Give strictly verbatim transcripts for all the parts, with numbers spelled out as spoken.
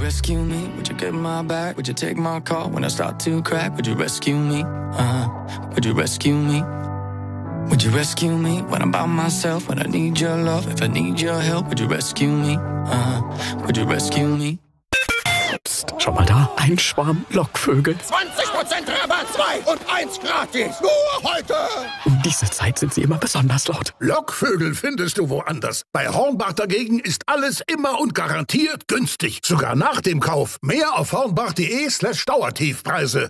rescue me? Would you get my back? Would you take my call when I start to crack? Would you rescue me? Uh-huh. Would you rescue me? Would you rescue me when I'm by myself? When I need your love, if I need your help, would you rescue me? Uh-huh. Would you rescue me? Psst, schau mal da, ein Schwarm Lockvögel. zwanzig Prozent Rabatt, zwei und eins gratis. Nur heute. Um diese Zeit sind sie immer besonders laut. Lockvögel findest du woanders. Bei Hornbach dagegen ist alles immer und garantiert günstig. Sogar nach dem Kauf. Mehr auf hornbach.de slash Dauertiefpreise.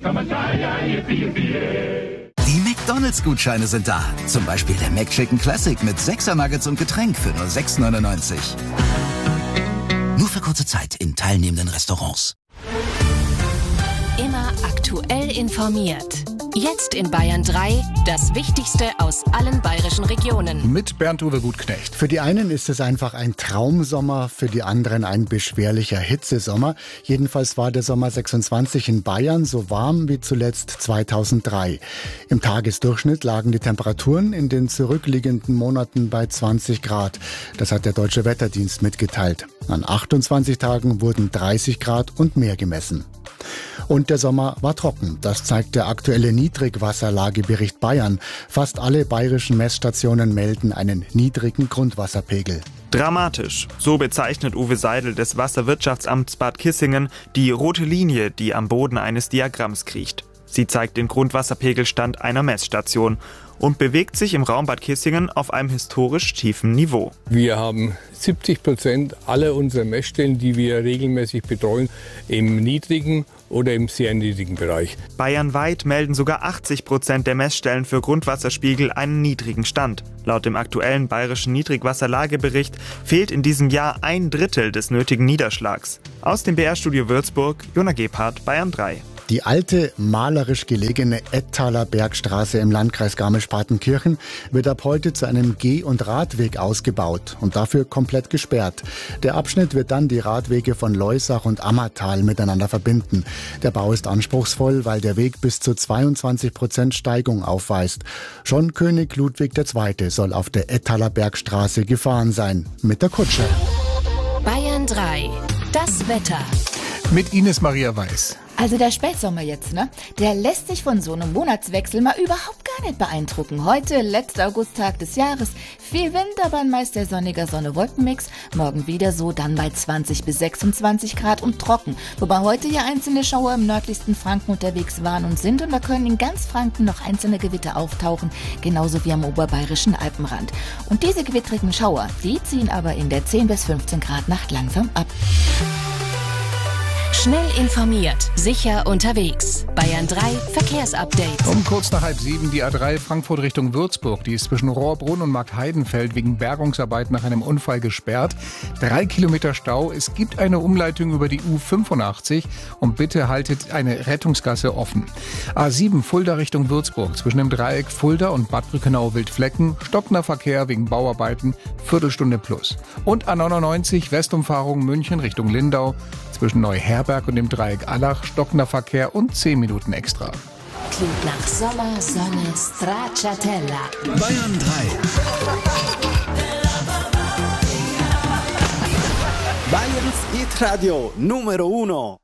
Die McDonalds-Gutscheine sind da. Zum Beispiel der McChicken Classic mit sechser Nuggets und Getränk für nur sechs neunundneunzig. Nur für kurze Zeit in teilnehmenden Restaurants. Immer aktuell informiert. Jetzt in Bayern drei, das Wichtigste aus allen bayerischen Regionen. Mit Bernd-Uwe Gutknecht. Für die einen ist es einfach ein Traumsommer, für die anderen ein beschwerlicher Hitzesommer. Jedenfalls war der Sommer sechsundzwanzig in Bayern so warm wie zuletzt zweitausenddrei. Im Tagesdurchschnitt lagen die Temperaturen in den zurückliegenden Monaten bei zwanzig Grad. Das hat der Deutsche Wetterdienst mitgeteilt. An achtundzwanzig Tagen wurden dreißig Grad und mehr gemessen. Und der Sommer war trocken. Das zeigt der aktuelle Niedrigwasserlagebericht Bayern. Fast alle bayerischen Messstationen melden einen niedrigen Grundwasserpegel. Dramatisch. So bezeichnet Uwe Seidel des Wasserwirtschaftsamts Bad Kissingen die rote Linie, die am Boden eines Diagramms kriecht. Sie zeigt den Grundwasserpegelstand einer Messstation und bewegt sich im Raum Bad Kissingen auf einem historisch tiefen Niveau. Wir haben siebzig Prozent aller unserer Messstellen, die wir regelmäßig betreuen, im niedrigen oder im sehr niedrigen Bereich. Bayernweit melden sogar achtzig Prozent der Messstellen für Grundwasserspiegel einen niedrigen Stand. Laut dem aktuellen bayerischen Niedrigwasserlagebericht fehlt in diesem Jahr ein Drittel des nötigen Niederschlags. Aus dem B R-Studio Würzburg, Jona Gebhardt, Bayern drei. Die alte, malerisch gelegene Ettaler Bergstraße im Landkreis Garmisch-Partenkirchen wird ab heute zu einem Geh- und Radweg ausgebaut und dafür komplett gesperrt. Der Abschnitt wird dann die Radwege von Leusach und Ammertal miteinander verbinden. Der Bau ist anspruchsvoll, weil der Weg bis zu zweiundzwanzig Prozent Steigung aufweist. Schon König Ludwig der Zweite soll auf der Ettaler Bergstraße gefahren sein, mit der Kutsche. Bayern drei, das Wetter. Mit Ines Maria Weiß. Also der Spätsommer jetzt, ne? Der lässt sich von so einem Monatswechsel mal überhaupt gar nicht beeindrucken. Heute, letzter Augusttag des Jahres. Viel Wind, aber ein meist der sonniger Sonne-Wolken-Mix. Morgen wieder so, dann bei zwanzig bis sechsundzwanzig Grad und trocken. Wobei heute ja einzelne Schauer im nördlichsten Franken unterwegs waren und sind. Und da können in ganz Franken noch einzelne Gewitter auftauchen. Genauso wie am oberbayerischen Alpenrand. Und diese gewittrigen Schauer, die ziehen aber in der zehn bis fünfzehn Grad Nacht langsam ab. Schnell informiert, sicher unterwegs. Bayern drei Verkehrsupdate. Um kurz nach halb sieben die A drei Frankfurt Richtung Würzburg. Die ist zwischen Rohrbrunn und Marktheidenfeld wegen Bergungsarbeit nach einem Unfall gesperrt. Drei Kilometer Stau. Es gibt eine Umleitung über die U fünfundachtzig und bitte haltet eine Rettungsgasse offen. A sieben Fulda Richtung Würzburg. Zwischen dem Dreieck Fulda und Bad Brückenau-Wildflecken. Stockender Verkehr wegen Bauarbeiten. Viertelstunde plus. Und A neunundneunzig Westumfahrung München Richtung Lindau. Zwischen Neuherberg und dem Dreieck Allach, stockender Verkehr und zehn Minuten extra. Klingt nach Sommer, Sonne, Stracciatella. Bayern drei. Bayerns Hit Radio Numero Uno.